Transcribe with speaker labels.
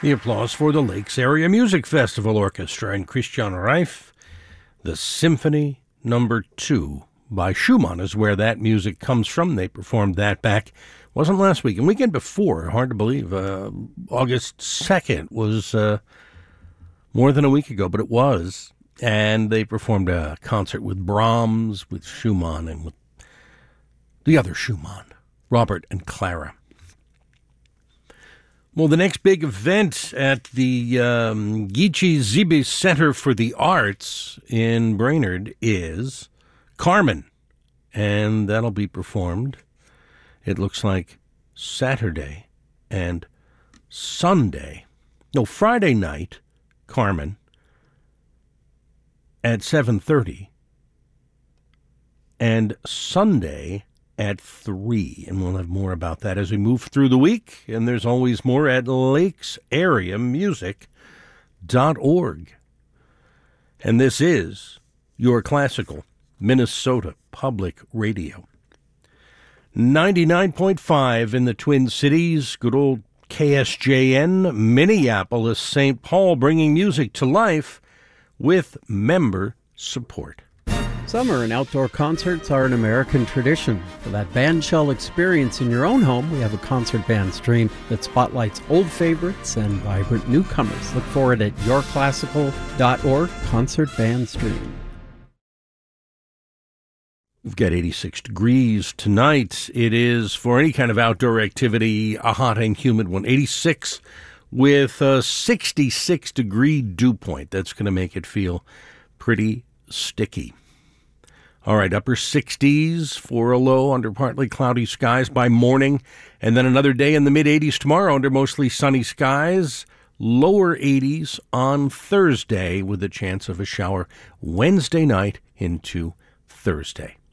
Speaker 1: The applause for the Lakes Area Music Festival Orchestra and Christian Reif. The Symphony No. 2 by Schumann is where that music comes from. They performed that back, wasn't last week, and weekend before, hard to believe. August 2nd was more than a week ago, but it was. And they performed a concert with Brahms, with Schumann, and with the other Schumann, Robert and Clara. Well, the next big event at the Geechee Zeebe Center for the Arts in Brainerd is Carmen, and that'll be performed, it looks like, Saturday and Sunday. No, Friday night, Carmen, at 7:30, and Sunday at 3, and we'll have more about that as we move through the week, and there's always more at lakesareamusic.org. And this is your classical Minnesota Public Radio. 99.5 in the Twin Cities, good old KSJN, Minneapolis, St. Paul, bringing music to life with member support.
Speaker 2: Summer and outdoor concerts are an American tradition. For that bandshell experience in your own home, we have a concert band stream that spotlights old favorites and vibrant newcomers. Look for it at yourclassical.org, concert band stream.
Speaker 1: We've got 86 degrees tonight. It is, for any kind of outdoor activity, a hot and humid one. 86 with a 66-degree dew point. That's going to make it feel pretty sticky. All right, upper 60s for a low under partly cloudy skies by morning, and then another day in the mid-80s tomorrow under mostly sunny skies. Lower 80s on Thursday with a chance of a shower Wednesday night into Thursday.